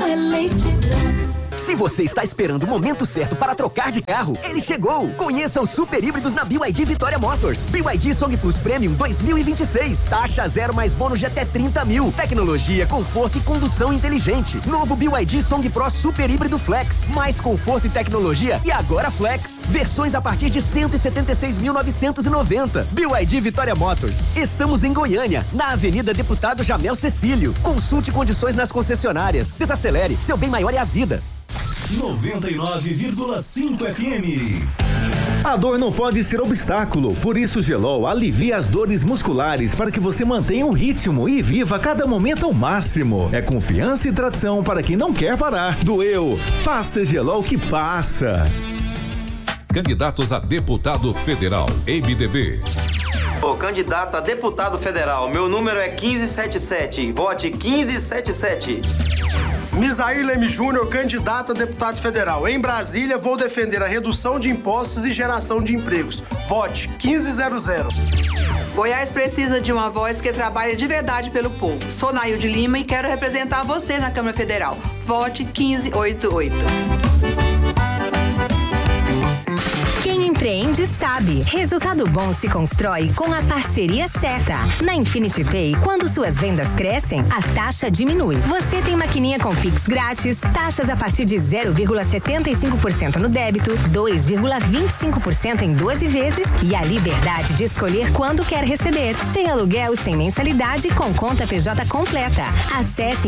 é leite. Se você está esperando o momento certo para trocar de carro, ele chegou! Conheça os super híbridos na BYD Vitória Motors. BYD Song Plus Premium 2026. Taxa zero mais bônus de até 30 mil. Tecnologia, conforto e condução inteligente. Novo BYD Song Pro Super Híbrido Flex. Mais conforto e tecnologia e agora Flex. Versões a partir de 176.990. BYD Vitória Motors. Estamos em Goiânia, na Avenida Deputado Jamel Cecílio. Consulte condições nas concessionárias. Desacelere, seu bem maior é a vida. 99,5 FM. A dor não pode ser obstáculo, por isso Gelol alivia as dores musculares para que você mantenha o ritmo e viva cada momento ao máximo. É confiança e tradição para quem não quer parar. Doeu, passa Gelol que passa. Candidatos a deputado federal, MDB. Ô, candidato a deputado federal, meu número é 1577. Vote 1577. Misair Leme Júnior, candidato a deputado federal. Em Brasília, vou defender a redução de impostos e geração de empregos. Vote 1500. Goiás precisa de uma voz que trabalhe de verdade pelo povo. Sou Nailde Lima e quero representar você na Câmara Federal. Vote 1588. Empreende sabe. Resultado bom se constrói com a parceria certa. Na Infinity Pay, quando suas vendas crescem, a taxa diminui. Você tem maquininha com Pix grátis, taxas a partir de 0,75% no débito, 2,25% em 12 vezes e a liberdade de escolher quando quer receber. Sem aluguel, sem mensalidade, com conta PJ completa. Acesse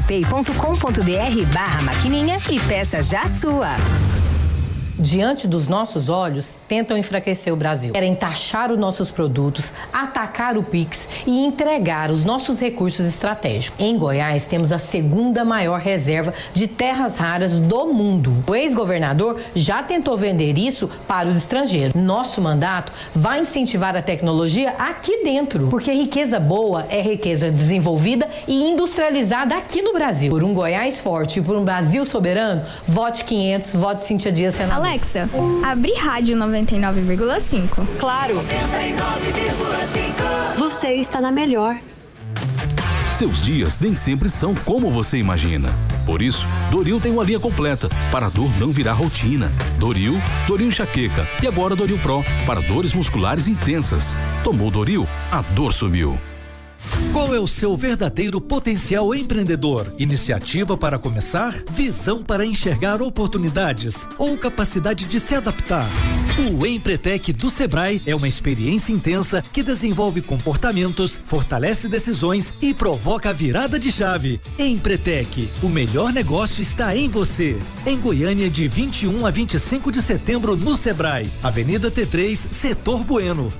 infinitypay.com.br/maquininha e peça já a sua. Diante dos nossos olhos, tentam enfraquecer o Brasil. Querem taxar os nossos produtos, atacar o Pix e entregar os nossos recursos estratégicos. Em Goiás, temos a segunda maior reserva de terras raras do mundo. O ex-governador já tentou vender isso para os estrangeiros. Nosso mandato vai incentivar a tecnologia aqui dentro, porque riqueza boa é riqueza desenvolvida e industrializada aqui no Brasil. Por um Goiás forte e por um Brasil soberano, vote 500, vote Cíntia Dias, senadora. Alexa, abri rádio 99,5. Claro. 99,5. Você está na melhor. Seus dias nem sempre são como você imagina. Por isso, Doril tem uma linha completa para a dor não virar rotina. Doril Enxaqueca e agora Doril Pro para dores musculares intensas. Tomou Doril, a dor sumiu. Qual é o seu verdadeiro potencial empreendedor? Iniciativa para começar? Visão para enxergar oportunidades? Ou capacidade de se adaptar? O Empretec do Sebrae é uma experiência intensa que desenvolve comportamentos, fortalece decisões e provoca a virada de chave. Empretec, o melhor negócio está em você. Em Goiânia, de 21 a 25 de setembro no Sebrae. Avenida T3, Setor Bueno.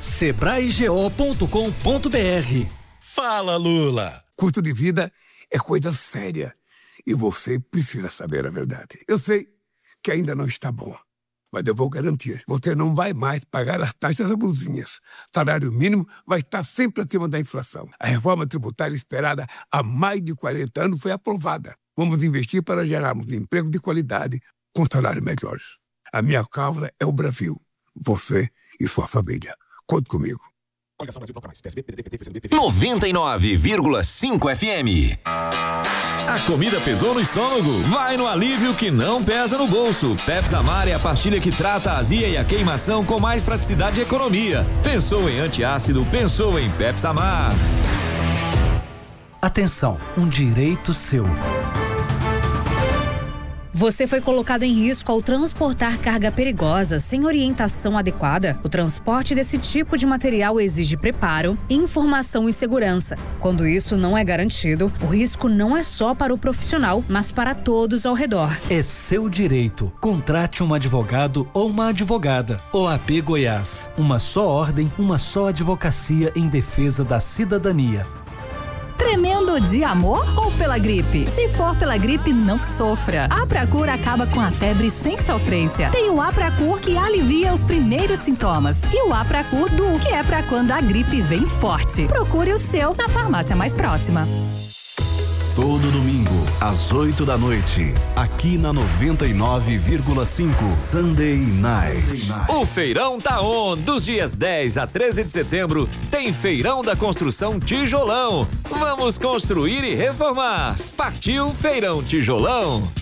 sebraego.com.br. Fala, Lula! Custo de vida é coisa séria e você precisa saber a verdade. Eu sei que ainda não está bom, mas eu vou garantir. Você não vai mais pagar as taxas abusivas. Salário mínimo vai estar sempre acima da inflação. A reforma tributária esperada há mais de 40 anos foi aprovada. Vamos investir para gerarmos emprego de qualidade com salários melhores. A minha causa é o Brasil. Você e sua família. Conte comigo. 99,5 FM. A comida pesou no estômago? Vai no alívio que não pesa no bolso. Pepsamar é a pastilha que trata a azia e a queimação com mais praticidade e economia. Pensou em antiácido? Pensou em Pepsamar. Atenção, um direito seu. Você foi colocado em risco ao transportar carga perigosa sem orientação adequada. O transporte desse tipo de material exige preparo, informação e segurança. Quando isso não é garantido, o risco não é só para o profissional, mas para todos ao redor. É seu direito. Contrate um advogado ou uma advogada. OAB Goiás. Uma só ordem, uma só advocacia em defesa da cidadania. Tremendo de amor ou pela gripe? Se for pela gripe, não sofra. A Apracur acaba com a febre sem sofrência. Tem o Apracur que alivia os primeiros sintomas e o Apracur Duo, que é pra quando a gripe vem forte. Procure o seu na farmácia mais próxima. Todo domingo, às 8 da noite, aqui na 99,5 Sunday Night. O feirão tá on. Dos dias 10 a 13 de setembro, tem Feirão da Construção Tijolão. Vamos construir e reformar. Partiu Feirão Tijolão.